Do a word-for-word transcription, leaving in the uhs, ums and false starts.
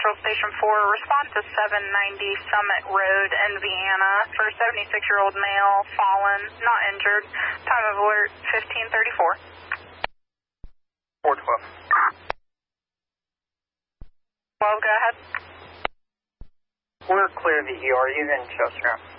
Central Station four, respond to seven ninety Summit Road in Vienna for seventy-six-year-old male, fallen, not injured. Time of alert, fifteen thirty-four. four twelve. twelve, go ahead. We're clear of the E R. You can just now.